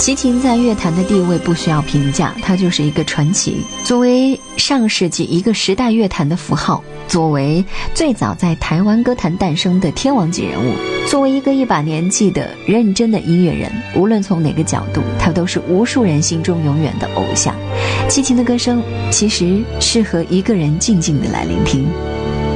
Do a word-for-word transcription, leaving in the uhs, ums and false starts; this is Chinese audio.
齐秦在乐坛的地位不需要评价，他就是一个传奇。作为上世纪一个时代乐坛的符号，作为最早在台湾歌坛诞生的天王级人物，作为一个一把年纪的认真的音乐人，无论从哪个角度，他都是无数人心中永远的偶像。齐秦的歌声其实适合一个人静静地来聆听。